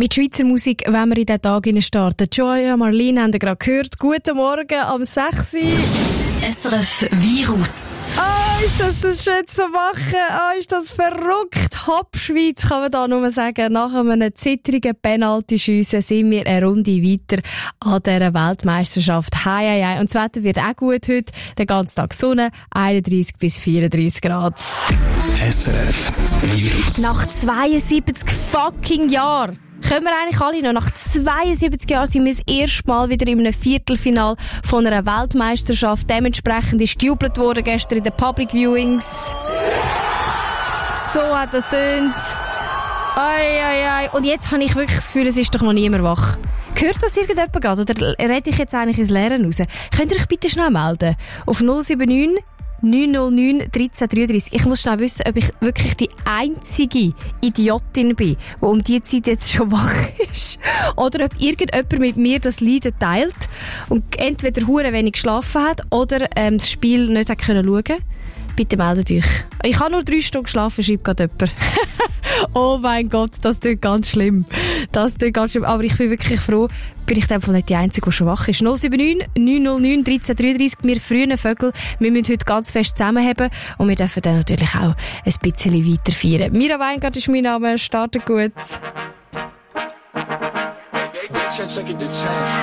Mit Schweizer Musik wollen wir in diesen Tag starten. Joya Marlene haben wir gerade gehört. Guten Morgen am 6. SRF Virus. Ist das schön zu vermachen. Ist das verrückt. Hopp Schweiz kann man da nur sagen. Nach einem zittrigen Penalty-Schiessen sind wir eine Runde weiter an dieser Weltmeisterschaft. Hei. Und das Wetter wird auch gut heute. Den ganzen Tag Sonne, 31 bis 34 Grad. SRF Virus. Nach 72 fucking Jahren können wir eigentlich alle noch. Nach 72 Jahren sind wir das erste Mal wieder in einem Viertelfinal von einer Weltmeisterschaft. Dementsprechend ist gejubelt worden gestern in den Public Viewings. So hat das tönt. Ai. Und jetzt habe ich wirklich das Gefühl, es ist doch noch niemand wach. Hört das irgendjemand gerade? Oder rede ich jetzt eigentlich ins Leere raus? Könnt ihr euch bitte schnell melden? Auf 079 909 1333. Ich muss schnell wissen, ob ich wirklich die einzige Idiotin bin, die um diese Zeit jetzt schon wach ist. Oder ob irgendjemand mit mir das Leiden teilt und entweder hure wenig geschlafen hat oder das Spiel nicht hat können schauen. Bitte meldet euch. Ich habe nur 3 Stunden geschlafen, schreibt gerade jemand. Oh mein Gott, das tut ganz schlimm. Aber ich bin wirklich froh, bin ich dann nicht die Einzige, die schon wach ist. 079 909 1333. Wir frühen Vögel, wir müssen heute ganz fest zusammenhaben und wir dürfen dann natürlich auch ein bisschen weiter feiern. Mira Weingart ist mein Name, startet gut.